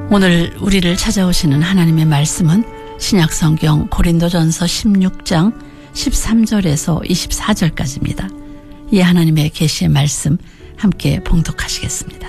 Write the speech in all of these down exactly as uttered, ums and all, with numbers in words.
오늘 우리를 찾아오시는 하나님의 말씀은 신약성경 고린도전서 십육 장 십삼 절에서 이십사 절까지입니다. 이 하나님의 계시의 말씀 함께 봉독하시겠습니다.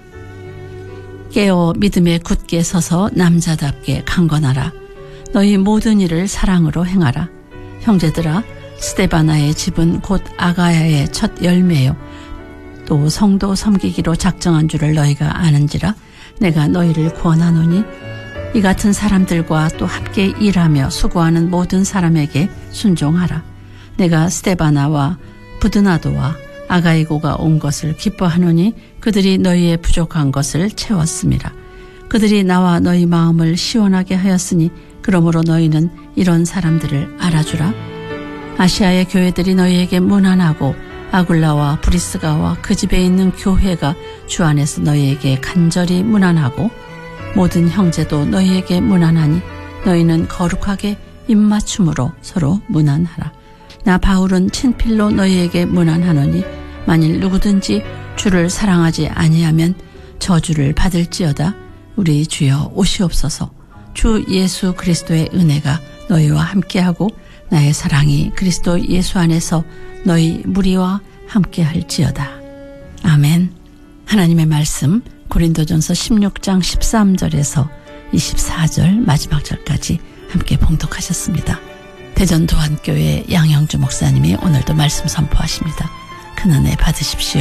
깨어 믿음에 굳게 서서 남자답게 강건하라. 너희 모든 일을 사랑으로 행하라. 형제들아, 스데바나의 집은 곧 아가야의 첫 열매요 또 성도 섬기기로 작정한 줄을 너희가 아는지라. 내가 너희를 구원하노니 이 같은 사람들과 또 함께 일하며 수고하는 모든 사람에게 순종하라. 내가 스데바나와 부드나도와 아가이고가 온 것을 기뻐하노니 그들이 너희의 부족한 것을 채웠음이라. 그들이 나와 너희 마음을 시원하게 하였으니 그러므로 너희는 이런 사람들을 알아주라. 아시아의 교회들이 너희에게 문안하고 아굴라와 브리스가와 그 집에 있는 교회가 주 안에서 너희에게 간절히 문안하고 모든 형제도 너희에게 문안하니 너희는 거룩하게 입맞춤으로 서로 문안하라. 나 바울은 친필로 너희에게 문안하노니 만일 누구든지 주를 사랑하지 아니하면 저주를 받을지어다. 우리 주여 오시옵소서. 주 예수 그리스도의 은혜가 너희와 함께하고 나의 사랑이 그리스도 예수 안에서 너희 무리와 함께할지어다. 아멘. 하나님의 말씀 고린도전서 십육 장 십삼 절에서 이십사 절 마지막 절까지 함께 봉독하셨습니다. 대전도안교회 양영주 목사님이 오늘도 말씀 선포하십니다. 큰 은혜 받으십시오.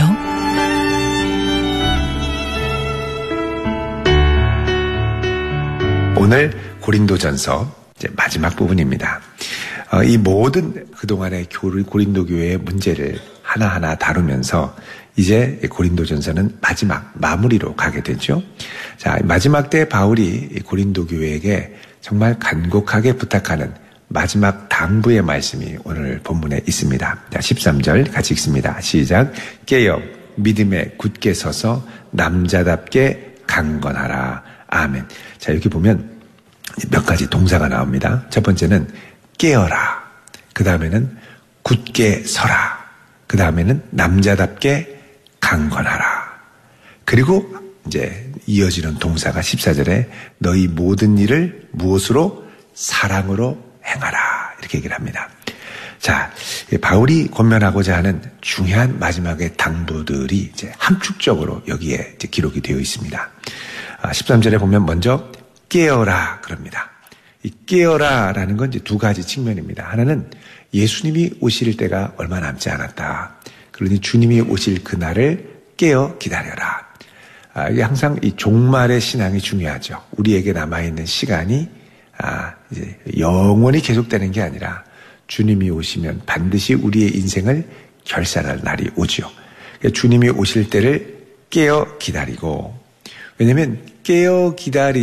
오늘 고린도전서 이제 마지막 부분입니다. 어, 이 모든 그동안의 교를 고린도 교회의 문제를 하나하나 다루면서 이제 고린도전서는 마지막 마무리로 가게 되죠. 자, 마지막 때 바울이 고린도 교회에게 정말 간곡하게 부탁하는 마지막 당부의 말씀이 오늘 본문에 있습니다. 자, 십삼 절 같이 읽습니다. 시작. 깨어 믿음에 굳게 서서 남자답게 강건하라. 아멘. 자, 여기 보면 몇 가지 동사가 나옵니다. 첫 번째는 깨어라. 그 다음에는 굳게 서라. 그 다음에는 남자답게 강건하라. 그리고 이제 이어지는 동사가 십사 절에 너희 모든 일을 무엇으로? 사랑으로 행하라. 이렇게 얘기를 합니다. 자, 바울이 권면하고자 하는 중요한 마지막의 당부들이 이제 함축적으로 여기에 이제 기록이 되어 있습니다. 십삼 절에 보면 먼저 깨어라 그럽니다. 이 깨어라라는 건 이제 두 가지 측면입니다. 하나는 예수님이 오실 때가 얼마 남지 않았다. 그러니 주님이 오실 그날을 깨어 기다려라. 아, 이게 항상 이 종말의 신앙이 중요하죠. 우리에게 남아있는 시간이 아, 이제 영원히 계속되는 게 아니라 주님이 오시면 반드시 우리의 인생을 결산할 날이 오죠. 주님이 오실 때를 깨어 기다리고, 왜냐하면 깨어 기다리